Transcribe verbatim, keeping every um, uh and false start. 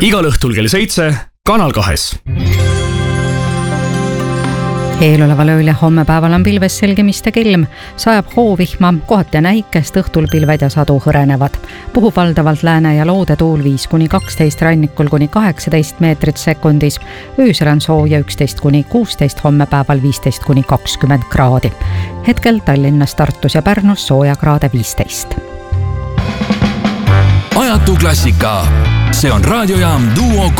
igal õhtul kell seitse Kanal kahes. Eeloleval ööl ja homme päeval on pilves selgemiste kilm, sajab hoovihma, kohati näikest, õhtul pilved ja sadu hõrenevad. Puhub valdavalt lääne ja loode tuul viis kuni kaksteist, rannikul kuni kaheksateist meetrit sekundis. Öösel on sooja üksteist kuni kuusteist, homme päeval viisteist kuni kakskümmend kraadi. Hetkel Tallinnas, Tartus ja Pärnus sooja kraade viisteist. Ajatu klassika. See on raadiojaam Duo